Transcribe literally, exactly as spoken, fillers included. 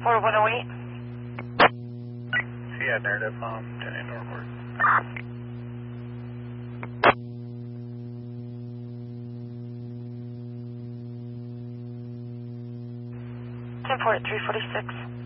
four one oh eight. Yeah, narrative, um, ten eight Norwood. ten four eight three forty-six.